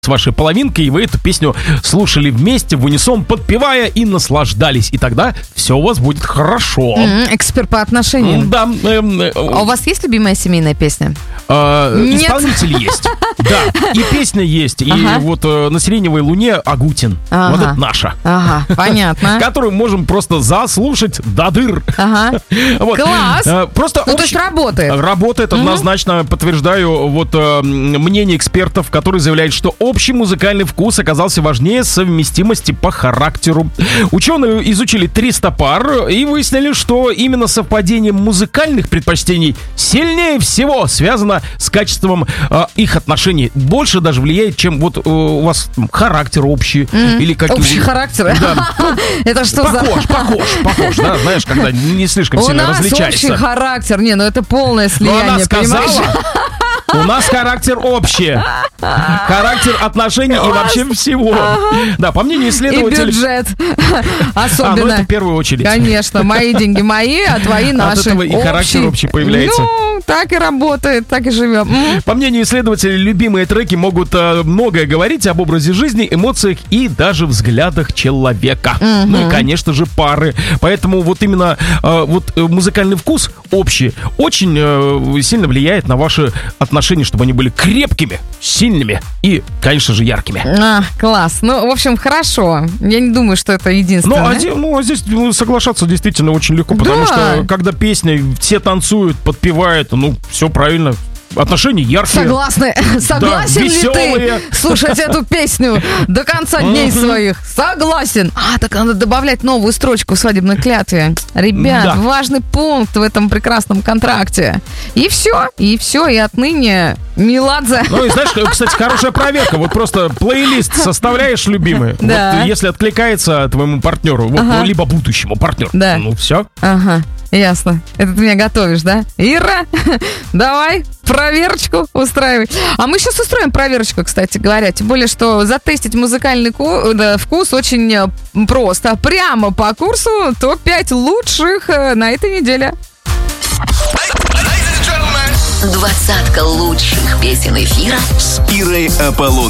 с вашей половинкой, и вы эту песню слушали вместе, в унисон, подпевая и наслаждались. И тогда все у вас будет хорошо. Эксперт по отношениям. Да. А у вас есть любимая семейная песня? Исполнитель есть. Да, и песня есть. И вот «На сиреневой луне» Агутин. Вот это наша. Ага, понятно. Которую можем просто заслушать до дыр. Ага. Вот. Класс. Просто то есть работает. Работает, однозначно. Подтверждаю вот мнение экспертов, которые заявляют, что общий музыкальный вкус оказался важнее совместимости по характеру. Ученые изучили 300 пар и выяснили, что именно совпадение музыкальных предпочтений сильнее всего связано с качеством их отношений. Больше даже влияет, чем вот у вас характер общий. Или общий характер? Да. Это что Похож, да, знаешь, когда не слишком сильно различается. У нас общий характер. Не, ну это полное слияние, она сказала, понимаешь? У нас характер общий. Характер отношений и вообще всего. Да, по мнению исследователей... И бюджет. Особенно. Ну это в первую очередь. Конечно, мои деньги мои, а твои наши. От этого и характер общий появляется. Ну, так и работает, так и живем. По мнению исследователей, любимые треки могут многое говорить об образе жизни, эмоциях и даже взглядах человека. Ну и, конечно же, пары. Поэтому вот именно вот музыкальный вкус общий очень сильно влияет на ваши отношения, чтобы они были крепкими, сильными и, конечно же, яркими. Класс. Ну, в общем, хорошо. Я не думаю, что это единственное. А здесь соглашаться действительно очень легко, потому что когда песня, все танцуют, подпевают, ну, все правильно. Отношения яркие. Согласен ли ты слушать эту песню до конца дней своих? Согласен. Так надо добавлять новую строчку в свадебной клятве. Ребят, важный пункт в этом прекрасном контракте. И все, и отныне Меладзе. Ну и знаешь, кстати, хорошая проверка. Вот просто плейлист составляешь, любимый. Да. Вот если откликается твоему партнеру, вот, либо будущему партнеру, ну все. Ага. Ясно. Это ты меня готовишь, да? Ира, давай проверочку устраивай. А мы сейчас устроим проверочку, кстати говоря. Тем более, что затестить музыкальный вкус очень просто. Прямо по курсу топ-5 лучших на этой неделе. 20 лучших песен эфира с Ирой Аполлоновой.